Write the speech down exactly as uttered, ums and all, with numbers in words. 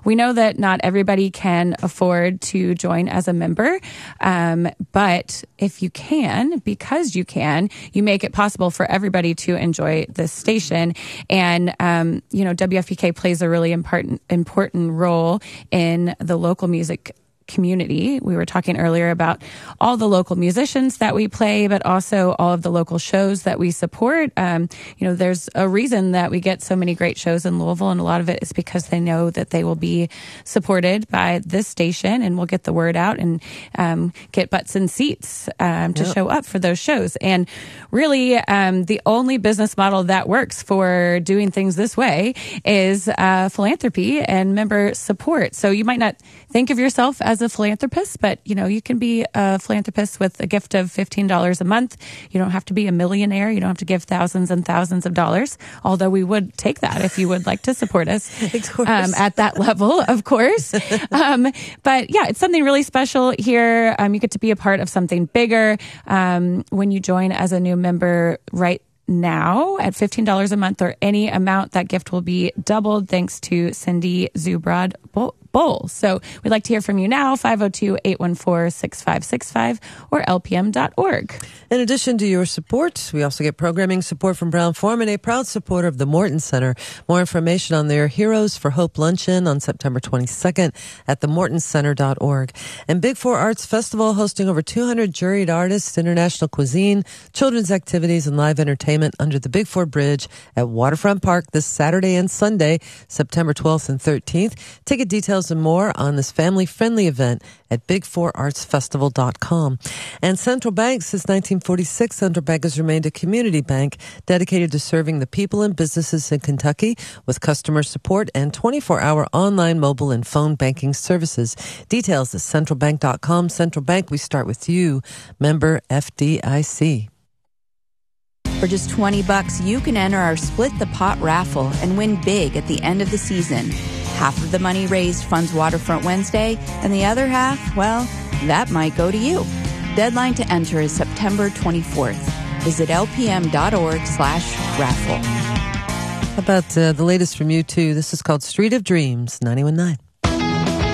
we know that not everybody can afford to join as a member, um, but if you can, because you can, you make it possible for everybody to enjoy this station. And, um, you know, W F P K plays a really important, important role in the local music community. We were talking earlier about all the local musicians that we play, but also all of the local shows that we support. Um, you know, there's a reason that we get so many great shows in Louisville, and a lot of it is because they know that they will be supported by this station, and we'll get the word out and um, get butts and seats um, to yep. show up for those shows. And really, um, the only business model that works for doing things this way is uh, philanthropy and member support. So you might not think of yourself as a philanthropist, but you know, you can be a philanthropist with a gift of fifteen dollars a month. You don't have to be a millionaire. You don't have to give thousands and thousands of dollars, although we would take that if you would like to support us um, at that level, of course. um, but yeah, it's something really special here. Um, you get to be a part of something bigger um, when you join as a new member right now at fifteen dollars a month or any amount. That gift will be doubled thanks to Cindy Zubrod Bowl. So we'd like to hear from you now, five oh two, eight one four, six five six five or L P M dot org. In addition to your support, we also get programming support from Brown-Forman, a proud supporter of the Morton Center. More information on their Heroes for Hope Luncheon on September twenty-second at the morton center dot org. And Big Four Arts Festival hosting over two hundred juried artists, international cuisine, children's activities, and live entertainment under the Big Four Bridge at Waterfront Park this Saturday and Sunday, September twelfth and thirteenth. Ticket details and more on this family-friendly event at big four arts festival dot com. And Central Bank, since nineteen forty-six, Central Bank has remained a community bank dedicated to serving the people and businesses in Kentucky with customer support and twenty-four hour online, mobile, and phone banking services. Details at central bank dot com. Central Bank, we start with you. Member F D I C. For just twenty bucks, you can enter our Split the Pot raffle and win big at the end of the season. Half of the money raised funds Waterfront Wednesday, and the other half, well, that might go to you. Deadline to enter is September twenty-fourth. Visit L P M dot org slash raffle. How about uh, the latest from U two? This is called Street of Dreams, ninety-one point nine.